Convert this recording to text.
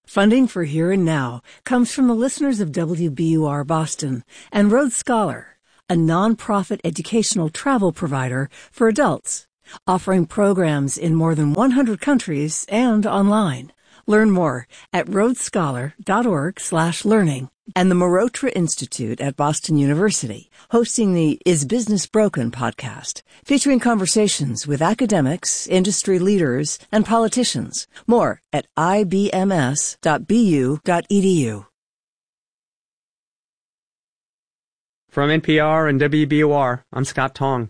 Funding for Here and Now comes from the listeners of WBUR Boston and Rhodes Scholar, a nonprofit educational travel provider for adults, offering programs in more than 100 countries and online. Learn more at rhodesscholar.org/learning. And the Marotra Institute at Boston University, hosting the Is Business Broken podcast, featuring conversations with academics, industry leaders, and politicians. More at ibms.bu.edu. From NPR and WBUR, I'm Scott Tong.